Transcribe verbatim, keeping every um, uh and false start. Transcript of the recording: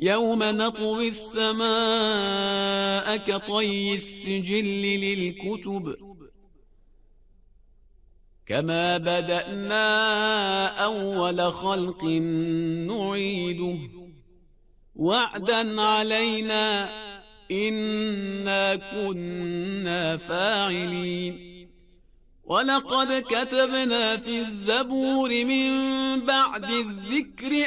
يوم نطوي السماء كطي السجل للكتب كما بدأنا أول خلق نعيده وعدا علينا إنا كنا فاعلين ولقد كتبنا في الزبور من بعد الذكر